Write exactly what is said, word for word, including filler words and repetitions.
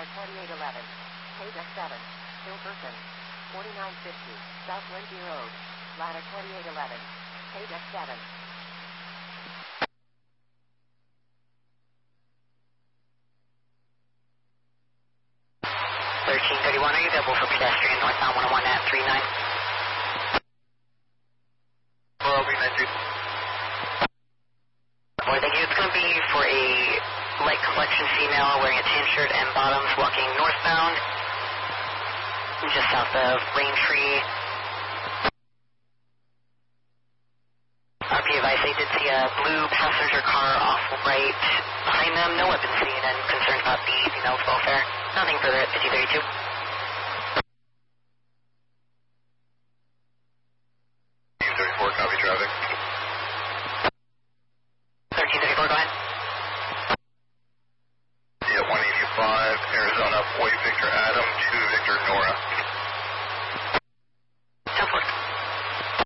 ladder twenty-eight eleven, page X seven, still person, forty-nine fifty, South Lindsay Road, ladder twenty-eight eleven, page X seven. thirteen thirty-one, are you available for pedestrian northbound one oh one at three nine? Well, we nine three. Boy, thank you. It's going to be for a light complexion female wearing a tan shirt and bottoms walking northbound, just south of Raintree. R P advice, they did see a blue passenger car off right behind them. No weapons seen and concerned about the female's welfare. Nothing further at fifty thirty-two. thirty-four, copy traffic. thirteen thirty-four, go ahead. Yeah, one eighty-five, Arizona, Boy Victor Adam,